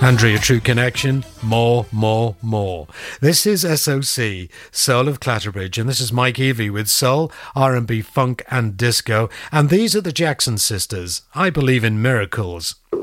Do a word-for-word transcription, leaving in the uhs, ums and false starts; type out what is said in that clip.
Andrea True Connection, more, more, more. This is S O C, Soul of Clatterbridge, and this is Mike Evie with soul, R and B, funk and disco, and these are the Jackson Sisters. I Believe in Miracles.